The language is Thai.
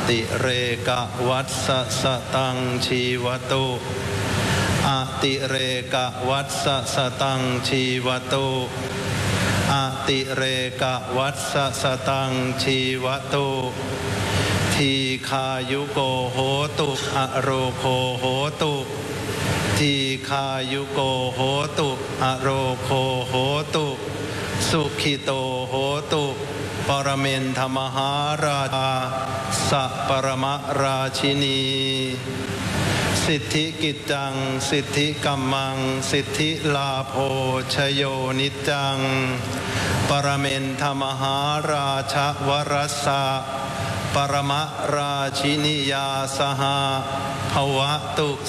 ติเรกวัสสสตังชีวตุอติเรกวัสสสตังชีวตุอติเรกวัสสสตังชีวตุทีคายุโกโหตุอโรโคโหตุทีคายุโกโหตุอโรโคโหตุสุขิโตโหตุปรเมนทมหาราชาสัปรมราชินีสิทธิกิจจังสิทธิกัมมังสิทธิลาโภชโยนิจังปรเมนทมหาราชวรัสสะปรมราชินียาสหภวตุ